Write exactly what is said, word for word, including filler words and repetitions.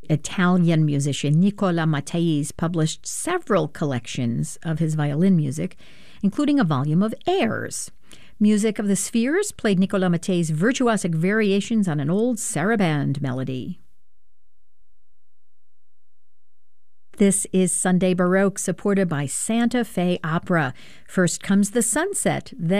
Italian musician Nicola Matteis published several collections of his violin music, including a volume of airs. Music of the Spheres played Nicola Matteis' virtuosic variations on an old saraband melody. This is Sunday Baroque, supported by Santa Fe Opera. First comes the sunset, then